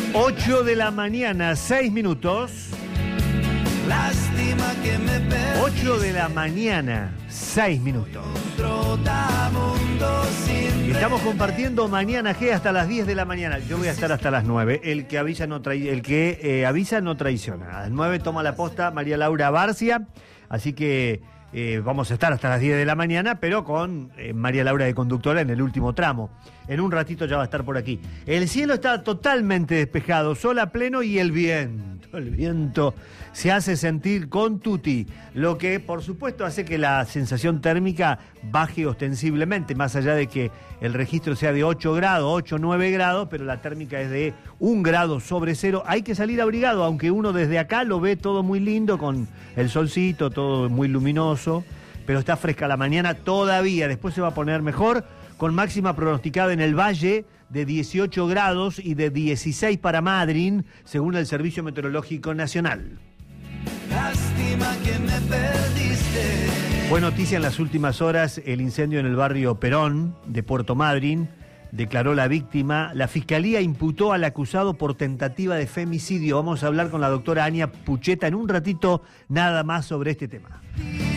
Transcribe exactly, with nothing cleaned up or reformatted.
ocho de la mañana, seis minutos. Lástima que me perdiste. ocho de la mañana, seis minutos. Trotamundo sin Estamos compartiendo Mañana G hasta las diez de la mañana. Yo voy a estar hasta las nueve. El que avisa no trai- el que eh, avisa no traiciona. A las nueve toma la posta María Laura Barcia. Así que eh, vamos a estar hasta las diez de la mañana, pero con eh, María Laura de conductora en el último tramo. En un ratito ya va a estar por aquí. El cielo está totalmente despejado, sol a pleno y el viento. El viento se hace sentir con tutti, lo que por supuesto hace que la sensación térmica baje ostensiblemente, más allá de que el registro sea de ocho grados, ocho, nueve grados, pero la térmica es de un grado sobre cero. Hay que salir abrigado, aunque uno desde acá lo ve todo muy lindo, con el solcito, todo muy luminoso, pero está fresca la mañana todavía. Después se va a poner mejor, con máxima pronosticada en el Valle de dieciocho grados y de dieciséis para Madryn, según el Servicio Meteorológico Nacional. lástima que me perdiste. Fue noticia en las últimas horas el incendio en el barrio Perón de Puerto Madryn. Declaró la víctima. La fiscalía imputó al acusado por tentativa de femicidio. Vamos a hablar con la doctora Ania Pucheta en un ratito nada más sobre este tema.